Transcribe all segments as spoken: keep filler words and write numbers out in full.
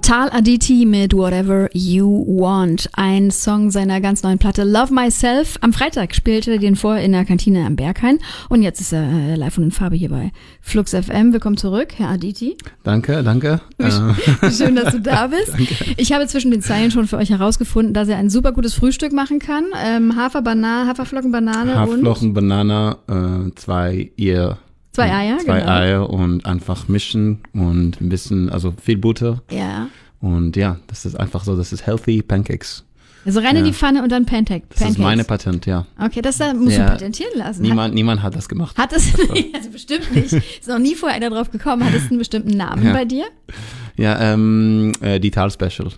Tal Aditi mit Whatever You Want, ein Song seiner ganz neuen Platte Love Myself. Am Freitag spielte er den vor in der Kantine am Berghain und jetzt ist er live und in Farbe hier bei Flux F M. Willkommen zurück, Herr Aditi. Danke, danke. Schön, dass du da bist. Danke. Ich habe zwischen den Zeilen schon für euch herausgefunden, dass er ein super gutes Frühstück machen kann. Ähm, Hafer, Banane, Haferflocken, Banane Haferflocken, und... Haferflocken, Banane, äh, zwei Eier. Zwei Eier, Zwei genau. Eier und einfach mischen und ein bisschen, also viel Butter. Ja. Und ja, das ist einfach so, das ist healthy Pancakes. Also rein ja. in die Pfanne und dann Pancake, das Pancakes. Das ist meine Patent, ja. Okay, das da musst ja. du patentieren lassen. Niemand, hat, niemand hat das gemacht. Hat es? Also bestimmt nicht. Ist noch nie vorher einer drauf gekommen. Hat es einen bestimmten Namen ja. bei dir? Ja, ähm, äh, die Tal Special.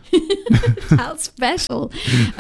Tal Special.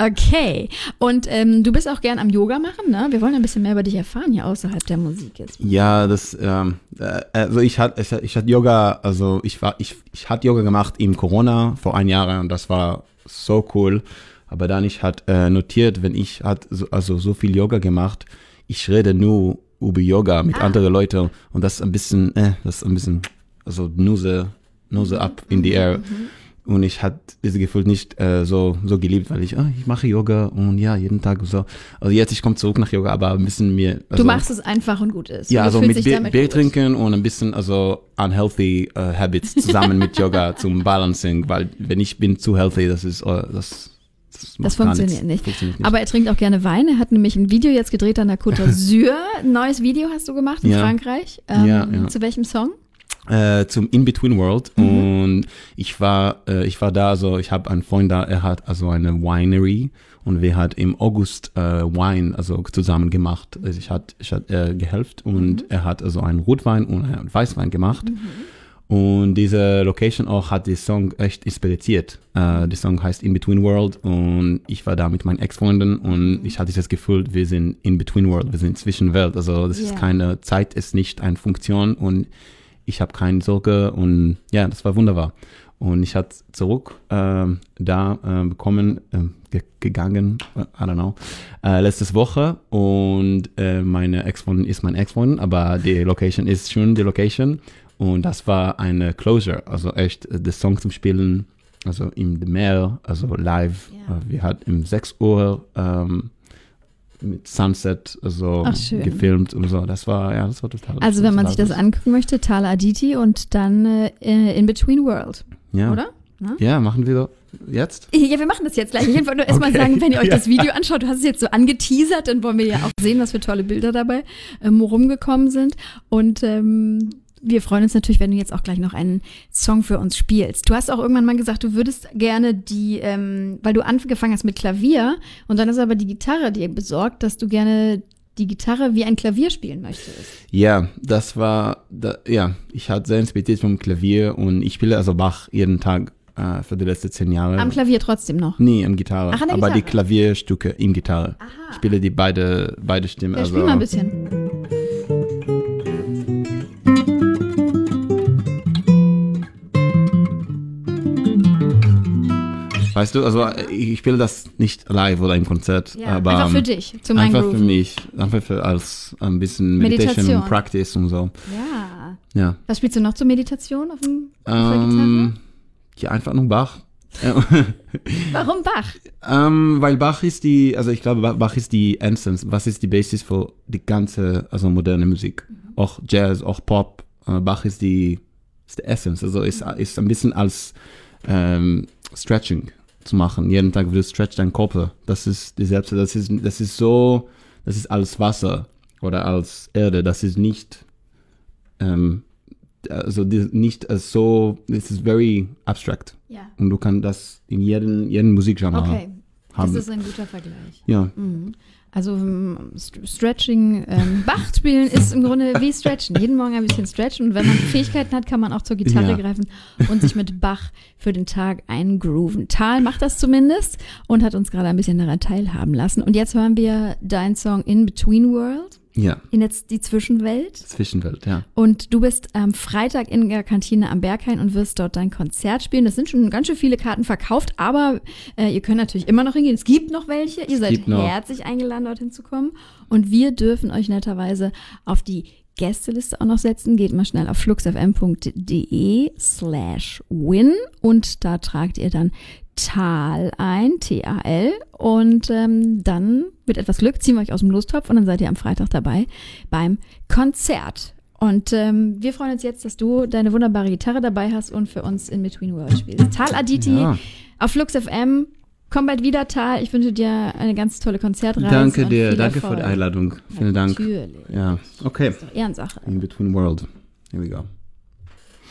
Okay. Und ähm, du bist auch gern am Yoga machen, ne? Wir wollen ein bisschen mehr über dich erfahren hier außerhalb der Musik jetzt. Ja, das, ähm, also ich hatte, ich, ich hatte Yoga, also ich war, ich, ich hatte Yoga gemacht im Corona vor ein Jahr und das war so cool. Aber dann ich hatte äh, notiert, wenn ich hat so, also so viel Yoga gemacht, ich rede nur über Yoga mit ah. anderen Leuten und das ist ein bisschen, äh, das ist ein bisschen, also Nose, Nose up in the air. Mhm. Und ich hatte dieses Gefühl nicht äh, so so geliebt, weil ich, ah, ich mache Yoga und ja, jeden Tag und so. Also jetzt, ich komme zurück nach Yoga, aber ein bisschen mehr. Also, du machst es einfach und gut ist. Ja, also mit Bier, Bier gut. trinken und ein bisschen also unhealthy uh, Habits zusammen mit Yoga zum Balancing, weil wenn ich bin zu healthy, das ist, uh, das Das, das funktioniert nicht. funktioniert nicht. Aber er trinkt auch gerne Wein. Er hat nämlich ein Video jetzt gedreht an der Côte d'Azur. Ein neues Video hast du gemacht in ja. Frankreich. Ähm, ja, ja. Zu welchem Song? Äh, zum In-Between World. Mhm. Und ich war, äh, ich war da, also ich habe einen Freund da, er hat also eine Winery und wir hat im August äh, Wein also zusammen gemacht. Also ich hat, ich hat äh, gehelft und mhm. er hat also einen Rotwein und einen Weißwein gemacht. Mhm. Und diese Location auch hat die Song echt inspiriert. Uh, der Song heißt In Between World und ich war da mit meinen Ex-Freunden und ich hatte das Gefühl, wir sind in Between World, wir sind Zwischenwelt. Also das yeah. ist keine Zeit, ist nicht eine Funktion und ich habe keine Sorge und ja, das war wunderbar. Und ich hatte zurück äh, da äh, bekommen, äh, ge- gegangen, I don't know, äh, letztes Woche und äh, meine Ex-Freundin ist meine Ex-Freundin, aber die Location ist schon die Location. Und das war eine Closure, also echt den Song zum Spielen, also im Meer, also live. Yeah. Wir hatten um sechs Uhr ähm, mit Sunset also gefilmt und so. Das war, ja, das war total. Also wenn man sich das angucken möchte, Tal Aditi und dann äh, In Between World, ja. oder? Na? Ja, machen wir doch jetzt? Ja, wir machen das jetzt gleich. Ich wollte nur erstmal okay. sagen, wenn ihr euch ja. das Video anschaut, du hast es jetzt so angeteasert, dann wollen wir ja auch sehen, was für tolle Bilder dabei ähm, rumgekommen sind. Und ähm, wir freuen uns natürlich, wenn du jetzt auch gleich noch einen Song für uns spielst. Du hast auch irgendwann mal gesagt, du würdest gerne die, ähm, weil du angefangen hast mit Klavier und dann ist aber die Gitarre dir besorgt, dass du gerne die Gitarre wie ein Klavier spielen möchtest. Ja, das war, da, ja, ich hatte sehr inspiriert vom Klavier und ich spiele also Bach jeden Tag äh, für die letzten zehn Jahre. Am Klavier trotzdem noch? Nee, am Gitarre. Ach, an der aber Gitarre. Die Klavierstücke im Gitarre. Aha. Ich spiele die beide, beide Stimmen. Ja, also, spiel mal ein bisschen. Weißt du, also ich spiele das nicht live oder im Konzert, ja, aber einfach für dich, zum einfach Groove. für mich, einfach für als ein bisschen Meditation, Meditation. und Practice und so. Ja. ja. Was spielst du noch zur Meditation auf, dem, auf ähm, der Gitarre? Ja, einfach nur Bach. Warum Bach? ähm, weil Bach ist die, also ich glaube, Bach ist die Essence, was ist die Basis für die ganze, also moderne Musik, mhm. auch Jazz, auch Pop. Bach ist die, ist die Essence, also ist, ist ein bisschen als ähm, Stretching zu machen. Jeden Tag du stretch deinen Körper. Das ist die Selbst, das ist, das ist so, das ist als Wasser oder als Erde. Das ist nicht, ähm, also die, nicht so, this is very abstract. Ja. Und du kannst das in jedem, jedem Musikgenre okay. haben. Das ist ein guter Vergleich. Ja. Mhm. Also Stretching, ähm, Bach spielen ist im Grunde wie Stretchen. Jeden Morgen ein bisschen stretchen und wenn man Fähigkeiten hat, kann man auch zur Gitarre ja. greifen und sich mit Bach für den Tag eingrooven. Tal macht das zumindest und hat uns gerade ein bisschen daran teilhaben lassen. Und jetzt hören wir deinen Song In Between World. Ja. In jetzt die Zwischenwelt. Zwischenwelt, ja. Und du bist am Freitag in der Kantine am Berghain und wirst dort dein Konzert spielen. Das sind schon ganz schön viele Karten verkauft, aber äh, ihr könnt natürlich immer noch hingehen. Es gibt noch welche. Ihr seid herzlich eingeladen, dorthin zu kommen. Und wir dürfen euch netterweise auf die Gästeliste auch noch setzen. Geht mal schnell auf fluxfm.de slash win und da tragt ihr dann Tal ein, T A L, und ähm, dann mit etwas Glück ziehen wir euch aus dem Lostopf und dann seid ihr am Freitag dabei beim Konzert. Und ähm, wir freuen uns jetzt, dass du deine wunderbare Gitarre dabei hast und für uns in Between Worlds spielst. Tal Aditi Ja. auf Flux F M. Komm bald wieder, Tal. Ich wünsche dir eine ganz tolle Konzertreise. Danke und dir, viel danke Erfolg. für die Einladung. Vielen Dank. Natürlich. Ja, okay. Das ist doch Ehrensache. In Between World. Here we go.